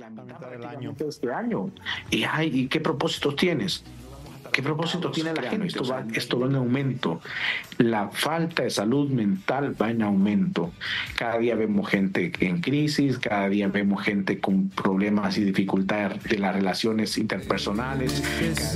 mitad del año. De este año. ¿Y qué propósitos tienes? ¿Qué propósito tiene la gente? Esto va en aumento. La falta de salud mental va en aumento. Cada día vemos gente en crisis, cada día vemos gente con problemas y dificultades de las relaciones interpersonales.